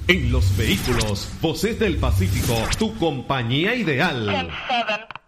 En los vehículos, Voces del Pacífico, tu compañía ideal.